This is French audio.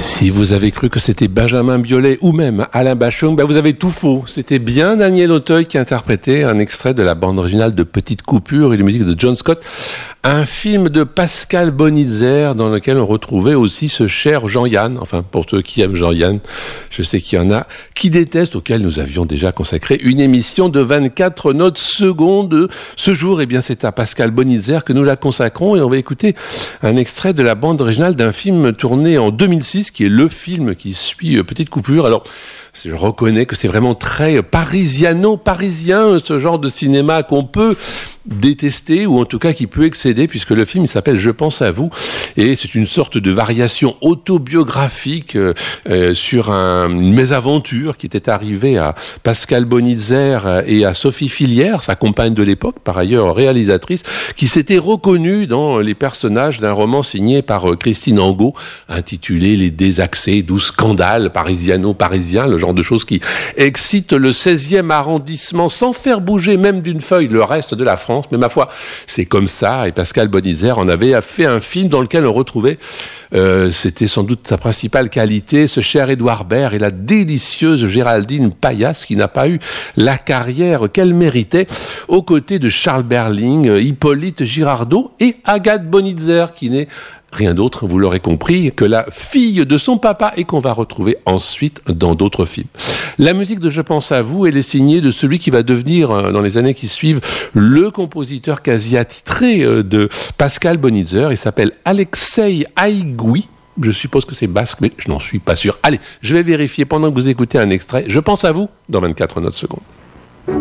Si vous avez cru que c'était Benjamin Biolay ou même Alain Bachung, vous avez tout faux. C'était bien Daniel Auteuil qui interprétait un extrait de la bande originale de Petite Coupure et de musique de John Scott, un film de Pascal Bonitzer dans lequel on retrouvait aussi ce cher Jean-Yann, enfin pour ceux qui aiment Jean-Yann, je sais qu'il y en a qui détestent, auquel nous avions déjà consacré une émission de 24 notes secondes. Ce jour, c'est à Pascal Bonitzer que nous la consacrons et on va écouter un extrait de la bande originale d'un film tourné en 2006 qui est le film qui suit Petite Coupure. Alors, je reconnais que c'est vraiment très parisien, ce genre de cinéma qu'on peut détester ou en tout cas qui peut excéder, puisque le film il s'appelle Je pense à vous et c'est une sorte de variation autobiographique sur une mésaventure qui était arrivée à Pascal Bonitzer et à Sophie Filière, sa compagne de l'époque, par ailleurs réalisatrice, qui s'était reconnue dans les personnages d'un roman signé par Christine Angot intitulé Les désaxés, 12 scandales parisiano-parisiens, le genre de choses qui excitent le 16e arrondissement sans faire bouger même d'une feuille le reste de la France. Mais ma foi, c'est comme ça. Et Pascal Bonitzer en avait fait un film dans lequel on retrouvait, c'était sans doute sa principale qualité, ce cher Édouard Baird et la délicieuse Géraldine Paillasse, qui n'a pas eu la carrière qu'elle méritait, aux côtés de Charles Berling, Hippolyte Girardot et Agathe Bonitzer, qui n'est rien d'autre, vous l'aurez compris, que la fille de son papa et qu'on va retrouver ensuite dans d'autres films. La musique de Je pense à vous, elle est signée de celui qui va devenir, dans les années qui suivent, le compositeur quasi attitré de Pascal Bonitzer. Il s'appelle Alexei Haïgoui. Je suppose que c'est basque, mais je n'en suis pas sûr. Allez, je vais vérifier pendant que vous écoutez un extrait. Je pense à vous dans 24 notes secondes.